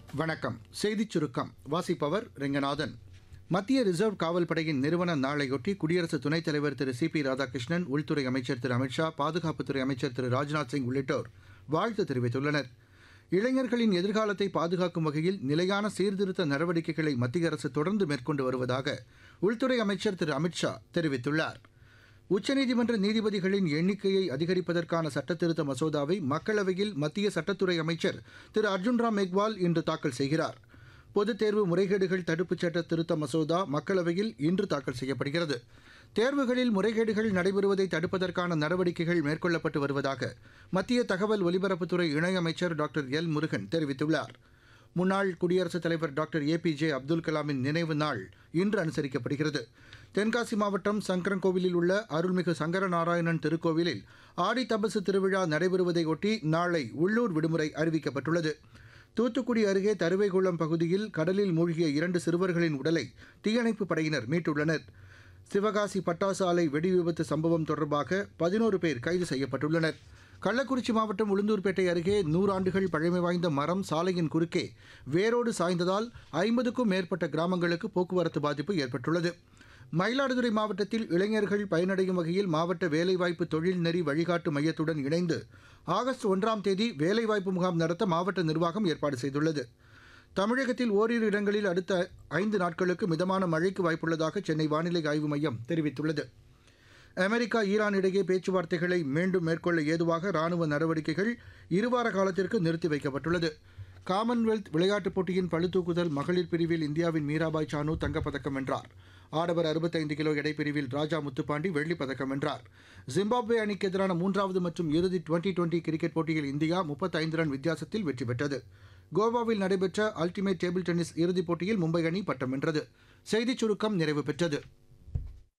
வணக்கம். செய்திச் சுருக்கம் வாசிப்பவர் ரெங்கநாதன். மத்திய ரிசர்வ் காவல் படையின் நிறுவன நாளையொட்டி குடியரசு துணைத் தலைவர் திரு சி ராதாகிருஷ்ணன், உள்துறை அமைச்சர் திரு அமித்ஷா, பாதுகாப்புத்துறை அமைச்சர் திரு ராஜ்நாத் சிங் உள்ளிட்டோர் வாழ்த்து தெரிவித்துள்ளனர். இளைஞர்களின் எதிர்காலத்தை பாதுகாக்கும் வகையில் நிலையான சீர்திருத்த நடவடிக்கைகளை மத்திய அரசு தொடர்ந்து மேற்கொண்டு வருவதாக உள்துறை அமைச்சர் திரு அமித்ஷா தெரிவித்துள்ளார். உச்சநீதிமன்ற நீதிபதிகளின் எண்ணிக்கையை அதிகரிப்பதற்கான சட்டத்திருத்த மசோதாவை மக்களவையில் மத்திய சட்டத்துறை அமைச்சர் திரு அர்ஜுன் ராம் மெக்வால் இன்று தாக்கல் செய்கிறார். பொதுத் தேர்வு முறைகேடுகள் தடுப்புச் சட்ட திருத்த மசோதா மக்களவையில் இன்று தாக்கல் செய்யப்படுகிறது. தேர்வுகளில் முறைகேடுகள் நடைபெறுவதை தடுப்பதற்கான நடவடிக்கைகள் மேற்கொள்ளப்பட்டு வருவதாக மத்திய தகவல் ஒலிபரப்புத்துறை இணையமைச்சர் டாக்டர் எல் முருகன் தெரிவித்துள்ளார். முன்னாள் குடியரசுத் தலைவர் டாக்டர் ஏபிஜே அப்துல் கலாமின் நினைவு நாள் இன்று அனுசரிக்கப்படுகிறது. தென்காசி மாவட்டம் சங்கரன்கோவிலில் உள்ள அருள்மிகு சங்கரநாராயணன் திருக்கோவிலில் ஆடி தபசு திருவிழா நடைபெறுவதையொட்டி நாளை உள்ளூர் விடுமுறை அறிவிக்கப்பட்டுள்ளது. தூத்துக்குடி அருகே தருவைகுளம் பகுதியில் கடலில் மூழ்கிய 2 சிறுவர்களின் உடலை தீயணைப்புப் படையினர் மீட்டுள்ளனர். சிவகாசி பட்டாசு ஆலை வெடிவிபத்து சம்பவம் தொடர்பாக 11 பேர் கைது செய்யப்பட்டுள்ளனர். கள்ளக்குறிச்சி மாவட்டம் உளுந்தூர்பேட்டை அருகே 100 ஆண்டுகள் பழமை வாய்ந்த மரம் சாலையின் குறுக்கே வேரோடு சாய்ந்ததால் 50க்கும் மேற்பட்ட கிராமங்களுக்கு போக்குவரத்து பாதிப்பு ஏற்பட்டுள்ளது. மயிலாடுதுறை மாவட்டத்தில் இளைஞர்கள் பயனடையும் வகையில் மாவட்ட வேலைவாய்ப்பு தொழில்நெறி வழிகாட்டு மையத்துடன் இணைந்து ஆகஸ்ட் 1ஆம் தேதி வேலைவாய்ப்பு முகாம் நடத்த மாவட்ட நிர்வாகம் ஏற்பாடு செய்துள்ளது. தமிழகத்தில் ஓரிரு இடங்களில் அடுத்த 5 நாட்களுக்கு மிதமான மழைக்கு வாய்ப்புள்ளதாக சென்னை வானிலை ஆய்வு மையம் தெரிவித்துள்ளது. அமெரிக்கா ஈரான் இடையே பேச்சுவார்த்தைகளை மீண்டும் மேற்கொள்ள ஏதுவாக ராணுவ நடவடிக்கைகள் 2 வார காலத்திற்கு நிறுத்தி வைக்கப்பட்டுள்ளது. காமன்வெல்த் விளையாட்டுப் போட்டியின் பளுதூக்குதல் மகளிர் பிரிவில் இந்தியாவின் மீராபாய் சானு தங்கப்பதக்கம் வென்றார். ஆடவர் 65 கிலோ எடைப்பிரிவில் ராஜா முத்துப்பாண்டி வெள்ளிப் பதக்கம் வென்றார். ஜிம்பாப்வே அணிக்கு எதிரான 3வது மற்றும் இறுதி டுவெண்டி கிரிக்கெட் போட்டியில் இந்தியா 35 ரன் வித்தியாசத்தில் வெற்றி பெற்றது. கோவாவில் நடைபெற்ற அல்டிமேட் டேபிள் டென்னிஸ் இறுதிப் போட்டியில் மும்பை அணி பட்டம் வென்றது. செய்திச் சுருக்கம் நிறைவு பெற்றது.